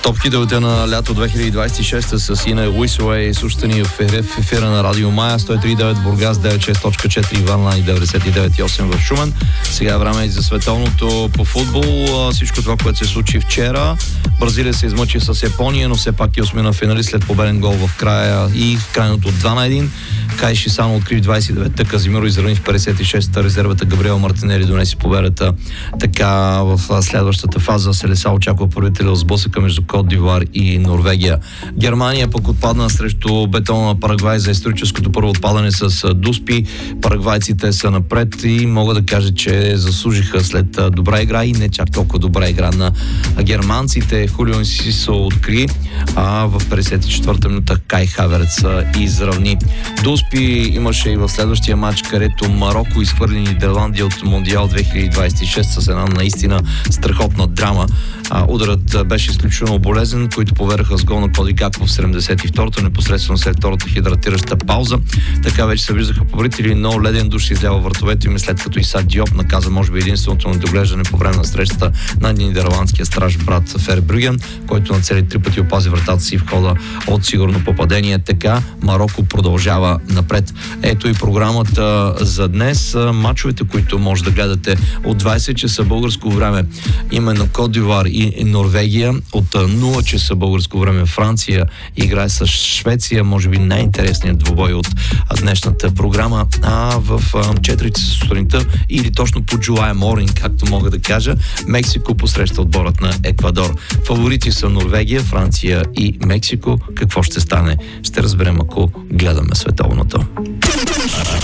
Топ хитовете на лято 2026 с Ина Уисуей. Слушате ни в ефира на Радио Мая, 103.9 Бургас, 96.4 Варна и 99.8 в Шумен. Сега е време и за световното по футбол. Всичко това, което се случи вчера. Бразилия се измъчи с Япония, но все пак е осмина финалист след победен гол в края и в крайното 2-1. Кай Шисано откри 29-та, Казимиро изравни в 56-та, резервата Габриел Мартинели донеси победата. Така в следващата фаза Селеса очаква правителя сблъсъка между Кот д'Ивуар и Норвегия. Германия пък отпадна срещу бетона на Парагвай за историческото първо отпадане с Дуспи. Парагвайците са напред и мога да кажа, че заслужиха след добра игра и не чак толкова добра игра на германците. Хулио Инсисо откри, а в 54-та минута Кай Хаверц изравни. Дуспи имаше и в следващия матч, където Мароко изхвърли Нидерландия от Мондиал 2026 с една наистина страхотна драма. Ударът беше изключително болезнен, които повераха с гол на Коди Гакпо в 72-та, непосредствено след втората хидратираща пауза. Така вече се виждаха победители, но леден душ се излява вратовете им, след като Исак Диоп наказа може би единственото недоглеждане по време на срещата на нидерландския страж брат Фер Брюген, който на цели 3 пъти опази вратата си в хода от сигурно попадение. Така Мароко продължава напред. Ето и програмата за днес. Мачовете, които може да гледате от 20 часа българско време, именно Кот д'Ивуар и Норвегия, от 0 часа българско време Франция играе с Швеция, може би най-интересният двубой от днешната програма, а в 4 часа сутринта или точно по July Morning, както мога да кажа, Мексико посреща отборът на Еквадор. Фаворити са Норвегия, Франция и Мексико. Какво ще стане? Ще разберем, ако гледаме световното.